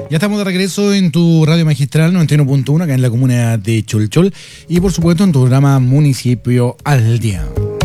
Ya estamos de regreso en tu radio magistral 91.1 acá en la comuna de Cholchol y por supuesto en tu programa Municipio al Día.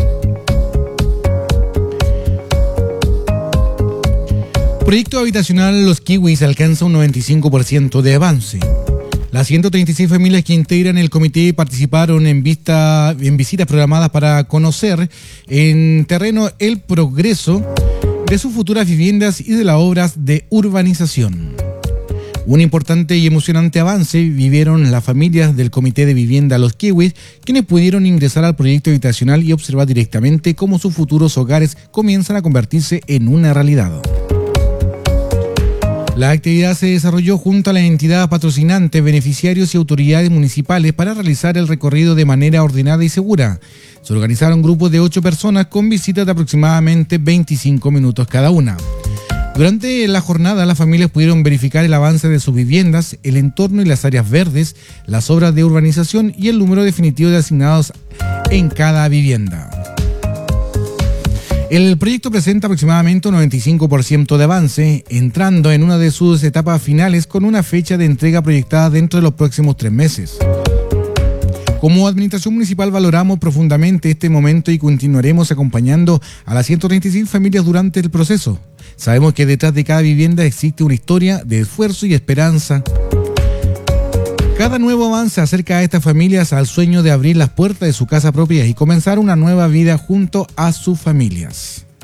Proyecto habitacional Los Kiwis alcanza un 95% de avance. Las 136 familias que integran el comité participaron en visitas programadas para conocer en terreno el progreso de sus futuras viviendas y de las obras de urbanización. Un importante y emocionante avance vivieron las familias del Comité de Vivienda Los Kiwis, quienes pudieron ingresar al proyecto habitacional y observar directamente cómo sus futuros hogares comienzan a convertirse en una realidad. La actividad se desarrolló junto a la entidad patrocinante, beneficiarios y autoridades municipales para realizar el recorrido de manera ordenada y segura. Se organizaron grupos de 8 personas con visitas de aproximadamente 25 minutos cada una. Durante la jornada, las familias pudieron verificar el avance de sus viviendas, el entorno y las áreas verdes, las obras de urbanización y el número definitivo de asignados en cada vivienda. El proyecto presenta aproximadamente un 95% de avance, entrando en una de sus etapas finales con una fecha de entrega proyectada dentro de los próximos 3 meses. Como administración municipal valoramos profundamente este momento y continuaremos acompañando a las 136 familias durante el proceso. Sabemos que detrás de cada vivienda existe una historia de esfuerzo y esperanza. Cada nuevo avance acerca a estas familias al sueño de abrir las puertas de su casa propia y comenzar una nueva vida junto a sus familias.